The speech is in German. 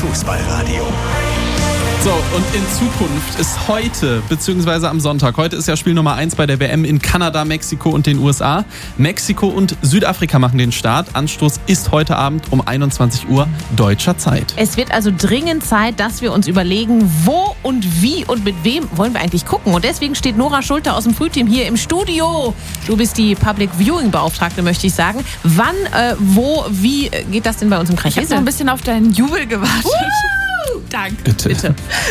Fußballradio. So, und in Zukunft ist heute, beziehungsweise am Sonntag, heute ist ja Spiel Nummer 1 bei der WM in Kanada, Mexiko und den USA. Mexiko und Südafrika machen den Start. Anstoß ist heute Abend um 21 Uhr deutscher Zeit. Es wird also dringend Zeit, dass wir uns überlegen, wo und wie und mit wem wollen wir eigentlich gucken. Und deswegen steht Nora Schulte aus dem Frühteam hier im Studio. Du bist die Public Viewing Beauftragte, möchte ich sagen. Wann, wo, wie geht das denn bei uns im Kreis? Ich habe noch ein bisschen auf deinen Jubel gewartet. Danke. Bitte.